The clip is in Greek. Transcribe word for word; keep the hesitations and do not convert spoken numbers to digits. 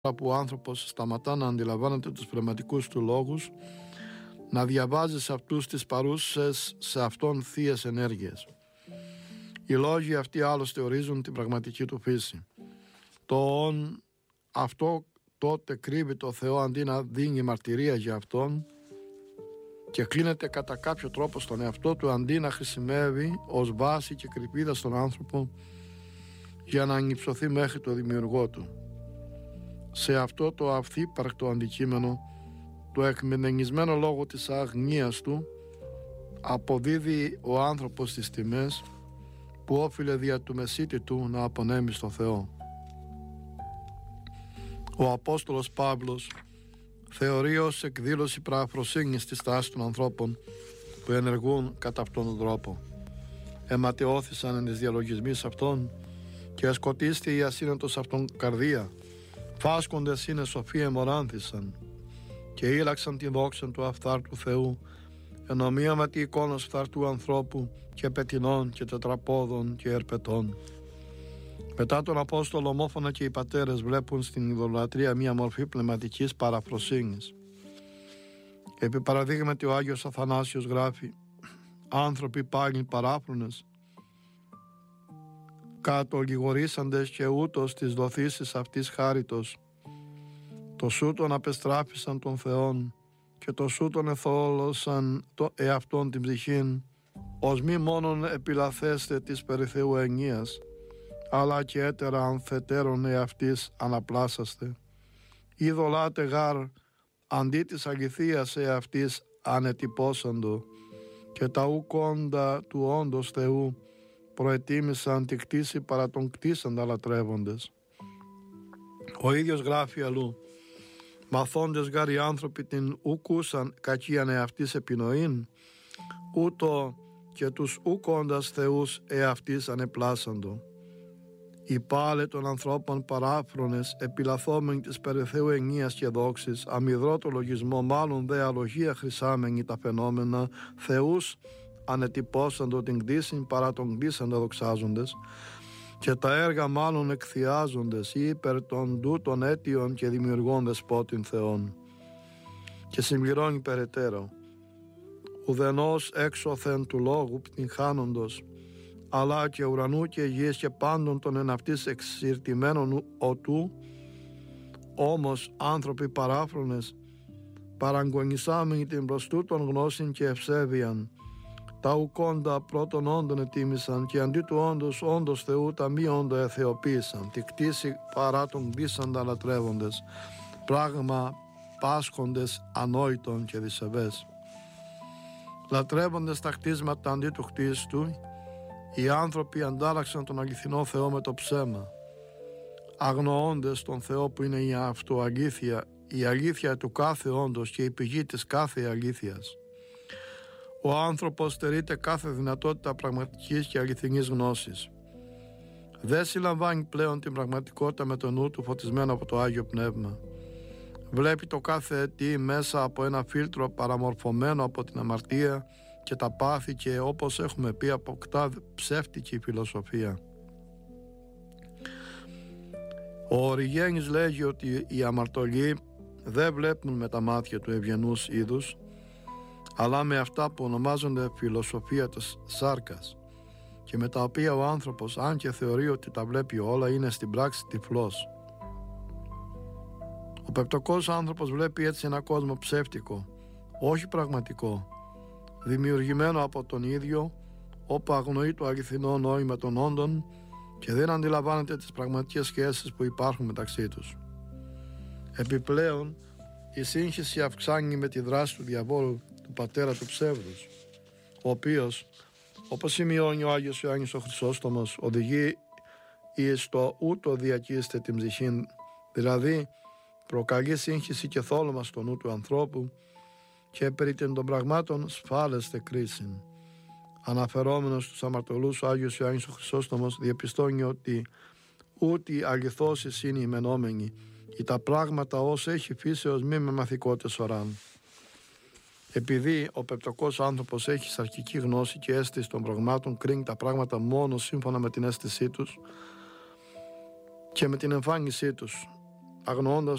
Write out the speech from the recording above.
που ο άνθρωπος σταματά να αντιλαμβάνεται τους πνευματικούς του λόγους, να διαβάζει σε αυτούς τις παρούσες σε αυτόν θείες ενέργειες. Οι λόγοι αυτοί άλλωστε ορίζουν την πραγματική του φύση. Το «ον» αυτό τότε κρύβει το Θεό αντί να δίνει μαρτυρία για Αυτόν και κλείνεται κατά κάποιο τρόπο στον εαυτό του αντί να χρησιμεύει ως βάση και κρυπίδα στον άνθρωπο για να ανυψωθεί μέχρι το δημιουργό του. Σε αυτό το αυθύπαρκτο αντικείμενο, το εκμενενισμένο λόγο της αγνίας του, αποδίδει ο άνθρωπος τις τιμές που όφιλε δια του μεσίτη του να απονέμει στο Θεό. Ο Απόστολος Παύλος θεωρεί ως εκδήλωση πραγφροσύνης τη στάση των ανθρώπων που ενεργούν κατά αυτόν τον τρόπο. Εματαιώθησαν εν τις διαλογισμείς αυτών και σκοτίστη η ασύνετος αυτόν καρδία. Φάσκοντες είναι σοφοί αιμοράνθησαν και ήλαξαν τη δόξα του αυθάρτου Θεού εν ομοία με τη εικόνα φθαρτού ανθρώπου και πετεινών και τετραπόδων και ερπετών. Μετά τον Απόστολο, ομόφωνα και οι πατέρες βλέπουν στην ιδωλατρία μία μορφή πνευματικής παραφροσύνης. Επί παραδείγματι ο Άγιος Αθανάσιος γράφει: «Άνθρωποι πάλι παράφρονες, κατολιγορήσαντες και ούτως τις δοθήσεις αυτής χάριτος, το σούτον απεστράφησαν των Θεών και το σούτον εθόλωσαν το εαυτόν την ψυχήν, ως μη μόνον επιλαθέστε της περί Θεού ενίας, αλλά και έτερα ανθετέρων εαυτής αναπλάσαστε. Ειδωλάτε γάρ αντί της αληθείας εαυτής ανετυπώσαντο και τα ουκόντα του όντος Θεού προετίμησαν τη κτήση παρά τον κτήσαντα λατρεύοντες». Ο ίδιος γράφει αλλού: «Μαθώντες γάρ οι άνθρωποι την ουκούσαν κακίαν εαυτής επινοήν, ούτω και τους ουκόντας Θεούς εαυτής ανεπλάσαντο. Οι πάλε των ανθρώπων παράφρονες, επιλαθόμενοι της περί Θεού ενίας και δόξης, αμυδρό το λογισμό, μάλλον δε αλογία χρυσάμενοι τα φαινόμενα, Θεούς ανετυπώσαντο την κτήσιν παρά τον κτήσαντα δοξάζοντες, και τα έργα μάλλον εκθιάζοντες ή υπέρ των τούτων αίτιων και δημιουργών δεσπότην Θεών». Και συμπληρώνει περαιτέρω: «Ουδενός έξωθεν του λόγου πτυχάνοντος, αλλά και ουρανού και γης και πάντων των εν αυτής εξηρτημένων οτού, όμως άνθρωποι παράφρονες, παραγωνισάμενοι την προς τούτον γνώσιν και ευσέβειαν, τα ουκόντα πρώτων όντων ετίμησαν και αντί του όντως όντως Θεού τα μη όντα εθεοποίησαν, τη κτήση παρά τον κτήσαντα λατρεύοντες, πράγμα πάσχοντες ανόητον και δισεβές. Λατρεύοντες τα κτίσματα αντί του κτίστου, οι άνθρωποι αντάλλαξαν τον αληθινό Θεό με το ψέμα, αγνοώντες τον Θεό που είναι η αυτοαλήθεια, η αλήθεια του κάθε όντος και η πηγή της κάθε αλήθειας. Ο άνθρωπος στερείται κάθε δυνατότητα πραγματικής και αληθινής γνώσης. Δεν συλλαμβάνει πλέον την πραγματικότητα με το νου του φωτισμένο από το Άγιο Πνεύμα. Βλέπει το κάθε τι μέσα από ένα φίλτρο παραμορφωμένο από την αμαρτία και τα πάθη και, όπως έχουμε πει, αποκτά ψεύτικη φιλοσοφία. Ο Οριγένης λέγει ότι οι αμαρτωλοί δεν βλέπουν με τα μάτια του ευγενούς είδους, αλλά με αυτά που ονομάζονται φιλοσοφία της σάρκας, και με τα οποία ο άνθρωπος, αν και θεωρεί ότι τα βλέπει όλα, είναι στην πράξη τυφλός. Ο πεπτωκός άνθρωπος βλέπει έτσι ένα κόσμο ψεύτικο, όχι πραγματικό, δημιουργημένο από τον ίδιο, όπου αγνοεί το αληθινό νόημα των όντων και δεν αντιλαμβάνεται τις πραγματικές σχέσεις που υπάρχουν μεταξύ τους. Επιπλέον, η σύγχυση αυξάνει με τη δράση του διαβόλου, του πατέρα του ψεύδους, ο οποίος, όπως σημειώνει ο Άγιος Ιωάννης ο Χρυσόστομος, οδηγεί εις το ούτω διακείστε την ψυχήν, δηλαδή προκαλεί σύγχυση και θόλωμα στο νου του ανθρώπου και περί των πραγμάτων σφάλεστε κρίσιν. Αναφερόμενος στους αμαρτωλούς, ο Άγιος Ιωάννης ο Χρυσόστομος διαπιστώνει ότι ούτι αληθώσεις είναι οι μενόμενοι, ή τα πράγματα ως έχει φύσεως μη με μαθηκότες οράν. Επειδή ο πεπτωκός άνθρωπος έχει σαρκική γνώση και αίσθηση των πραγμάτων, κρίνει τα πράγματα μόνο σύμφωνα με την αίσθησή τους και με την εμφάνισή τους, αγνοώντας